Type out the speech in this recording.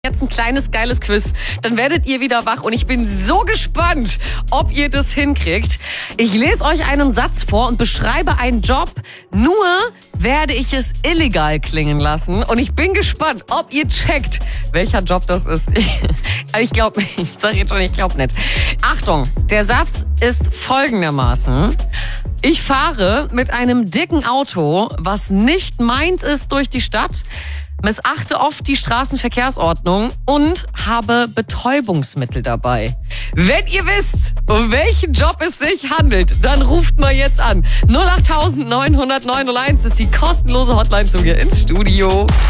Jetzt ein kleines, geiles Quiz. Dann werdet ihr wieder wach und ich bin so gespannt, ob ihr das hinkriegt. Ich lese euch einen Satz vor und beschreibe einen Job. Nur werde ich es illegal klingen lassen und ich bin gespannt, ob ihr checkt, welcher Job das ist. Ich glaube nicht. Ich sage jetzt schon, ich glaube nicht. Achtung, der Satz ist folgendermaßen. Ich fahre mit einem dicken Auto, was nicht meins ist, durch die Stadt, missachte oft die Straßenverkehrsordnung und habe Betäubungsmittel dabei. Wenn ihr wisst, um welchen Job es sich handelt, dann ruft mal jetzt an. 08900 901 ist die kostenlose Hotline zu mir ins Studio.